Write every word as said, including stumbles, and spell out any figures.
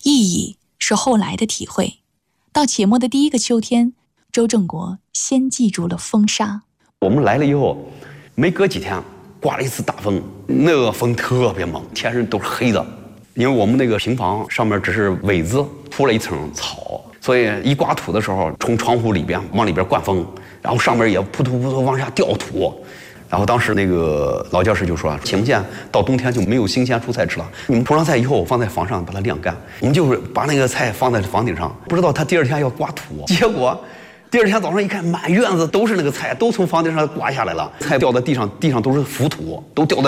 意义是后来的体会。到且末的第一个秋天，周正国先记住了风沙。 我们来了以后，没隔几天刮了一次大风，那个风特别猛，天上都是黑的。因为我们那个平房上面只是苇子铺了一层草，所以一刮土的时候，从窗户里边往里边灌风，然后上面也扑突扑突往下掉土。然后当时那个老教师就说，行不行？到冬天就没有新鲜蔬菜吃了，你们铺上菜以后放在房上把它晾干，我们就是把那个菜放在房顶上，不知道他第二天要刮土，结果第二天早上一看，满院子都是那个菜，都从房顶上刮下来了，菜掉在地上，地上都是浮土，都掉在